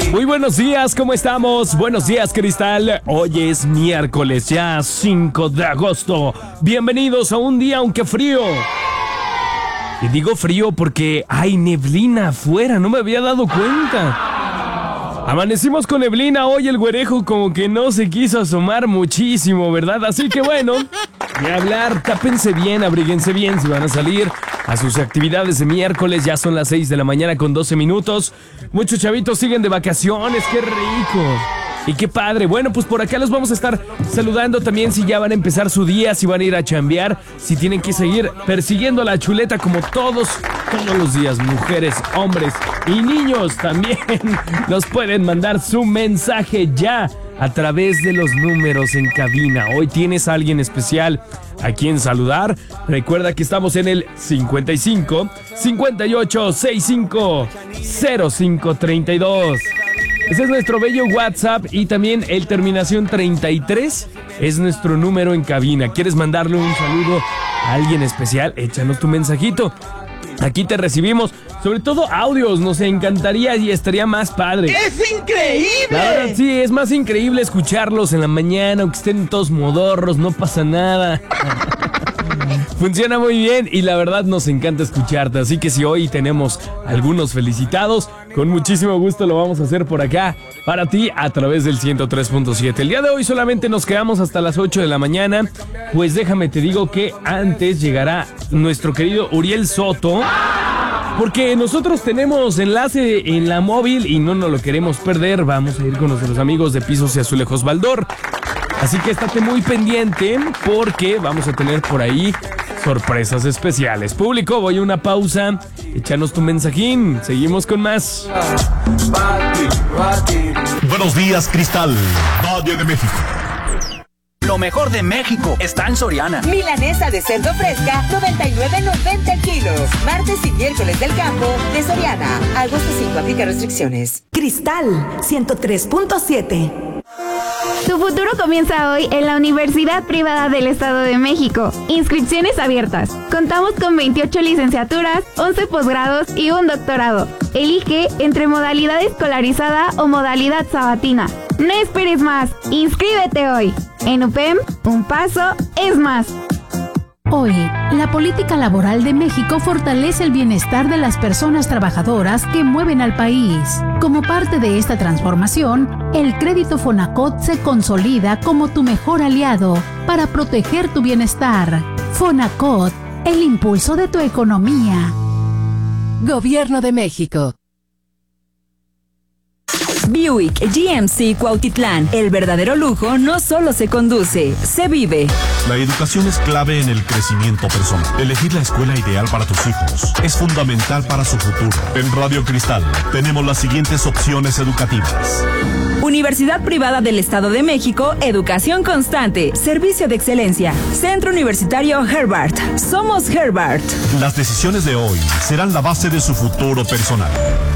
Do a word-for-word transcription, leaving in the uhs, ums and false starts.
Muy buenos días, ¿cómo estamos? Buenos días, Cristal. Hoy es miércoles, ya cinco de agosto. Bienvenidos a un día aunque frío. Y digo frío porque hay neblina afuera, no me había dado cuenta. Amanecimos con neblina, hoy el güerejo como que no se quiso asomar muchísimo, ¿verdad? Así que bueno, de hablar, tápense bien, abríguense bien si van a salir a sus actividades de miércoles. Ya son las seis de la mañana con doce minutos. Muchos chavitos siguen de vacaciones, qué rico. Y qué padre. Bueno, pues por acá los vamos a estar saludando también si ya van a empezar su día, si van a ir a chambear, si tienen que seguir persiguiendo la chuleta como todos, todos los días. Mujeres, hombres y niños también nos pueden mandar su mensaje ya a través de los números en cabina. Hoy tienes a alguien especial a quien saludar. Recuerda que estamos en el cincuenta y cinco, cincuenta y ocho, sesenta y cinco, cero cinco treinta y dos. Ese es nuestro bello WhatsApp y también el terminación treinta y tres es nuestro número en cabina. ¿Quieres mandarle un saludo a alguien especial? Échanos tu mensajito. Aquí te recibimos, sobre todo audios, nos encantaría y estaría más padre. ¡Es increíble! La verdad, sí, es más increíble escucharlos en la mañana, aunque estén todos modorros, no pasa nada. Funciona muy bien y la verdad nos encanta escucharte, así que si hoy tenemos algunos felicitados, con muchísimo gusto lo vamos a hacer por acá para ti a través del ciento tres punto siete. El día de hoy solamente nos quedamos hasta las ocho de la mañana, pues déjame te digo que antes llegará nuestro querido Uriel Soto, porque nosotros tenemos enlace en la móvil y no nos lo queremos perder. Vamos a ir con nuestros amigos de Pisos y Azulejos Baldor. Así que estate muy pendiente porque vamos a tener por ahí sorpresas especiales. Público, voy a una pausa. Échanos tu mensajín. Seguimos con más. Buenos días, Cristal, Valle de México. Lo mejor de México está en Soriana. Milanesa de cerdo fresca, noventa y nueve noventa el kilo. Martes y miércoles del campo de Soriana. Agosto cinco, aplica restricciones. Cristal ciento tres punto siete. Tu futuro comienza hoy en la Universidad Privada del Estado de México. Inscripciones abiertas. Contamos con veintiocho licenciaturas, once posgrados y un doctorado. Elige entre modalidad escolarizada o modalidad sabatina. No esperes más. Inscríbete hoy. En U P E M, un paso es más. Hoy, la política laboral de México fortalece el bienestar de las personas trabajadoras que mueven al país. Como parte de esta transformación, el crédito Fonacot se consolida como tu mejor aliado para proteger tu bienestar. Fonacot, el impulso de tu economía. Gobierno de México. Buick G M C Cuautitlán. El verdadero lujo no solo se conduce, se vive. La educación es clave en el crecimiento personal. Elegir la escuela ideal para tus hijos es fundamental para su futuro. En Radio Cristal tenemos las siguientes opciones educativas. Universidad Privada del Estado de México, educación constante, servicio de excelencia. Centro Universitario Herbart. Somos Herbart. Las decisiones de hoy serán la base de su futuro personal.